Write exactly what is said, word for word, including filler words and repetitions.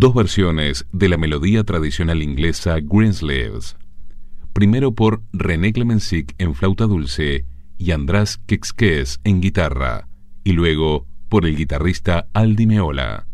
dos versiones de la melodía tradicional inglesa Greensleeves. Primero por René Clemencic en flauta dulce y András Kexkes en guitarra, y luego por el guitarrista Aldi Meola.